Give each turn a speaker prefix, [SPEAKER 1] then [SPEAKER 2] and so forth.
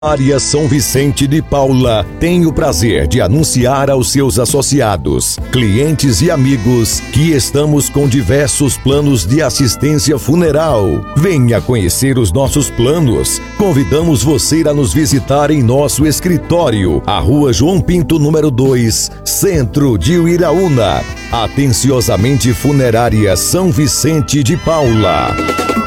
[SPEAKER 1] Área São Vicente de Paula tem o prazer de anunciar aos seus associados, clientes e amigos que estamos com diversos planos de assistência funeral. Venha conhecer os nossos planos. Convidamos você a nos visitar em nosso escritório, a Rua João Pinto, número 2, Centro de Uiraúna. Atenciosamente Funerária São Vicente de Paula.